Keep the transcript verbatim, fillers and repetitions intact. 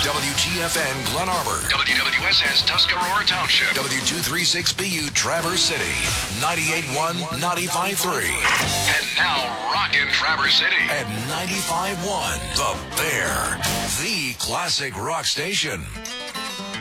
W G F N Glen Arbor. W W S S Tuscarora Township. W two thirty-six B U Traverse City. ninety-eight point one, ninety-five point three. And now rockin' Traverse City at ninety-five point one. The Bear, the classic rock station.